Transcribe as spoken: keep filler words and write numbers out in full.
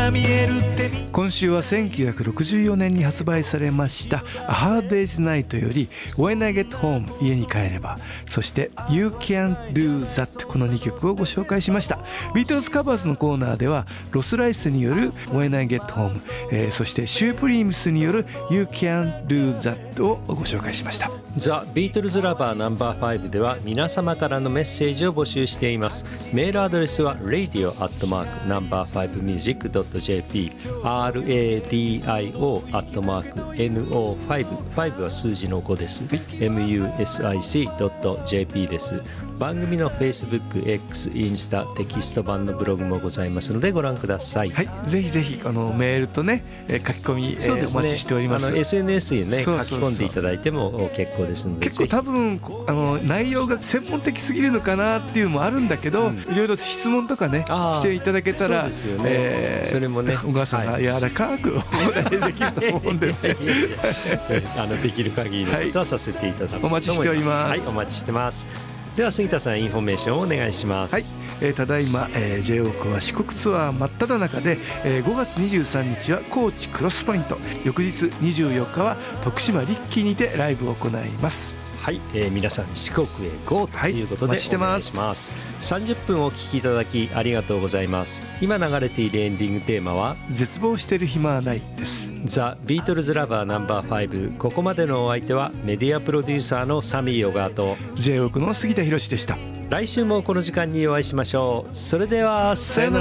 が見えるってみ。 今週はせんきゅうひゃくろくじゅうよねんに発売されました A Hard Day's Night より When I Get Home 家に帰れば、そして You Can't Do That、 このにきょくをご紹介しました。ビートルズカバーズのコーナーではロスライスによる When I Get Home、えー、そしてシュープリームスによる You Can't Do That をご紹介しました。 ザ・ビートルズラバーナンバーファイブでは皆様からのメッセージを募集しています。メールアドレスは レイディオ アットマーク ナンバーファイブミュージック ドット ジェーピー ラディオ アットマーク エヌオーファイブ ファイブは数字のごです、はい、エムユーエスアイシー ドット ジェーピー です。番組の Facebook、X、インスタ、テキスト版のブログもございますのでご覧ください。 はい、ぜひぜひあのメールとね、えー、書き込み、そうですね、えー、お待ちしております。 あの エスエヌエス にね書き込んでいただいても結構ですので、 結構多分あの内容が専門的すぎるのかなっていうのもあるんだけど、うん、いろいろ質問とかねしていただけたら、そうですよね、えー、 それもね小川さんが柔らかくお答えできると思うんで、ね、 あのできる限りのことはさせていただきたいと思います。 お待ちしております。 はい、お待ちしてます。では杉田さん、インフォメーションをお願いします。 はい、えー、ただいま、えー、ジェイオー クは四国ツアー真っ只中で、えー、ごがつにじゅうさんにちは高知クロスポイント、翌日にじゅうよっかは徳島リッキーにてライブを行います。 はい、えー、皆さん四国へ ゴー ということで、はい、お願いします。さんじゅっぷんお聞きいただきありがとうございます。今流れているエンディングテーマは絶望してる暇はないです。 ザ・ビートルズラバーナンバーファイブ、ここまでのお相手はメディアプロデューサーのサミー小川とジェイオー クの杉田博でした。 来週もこの時間にお会いしましょう。それではさよなら。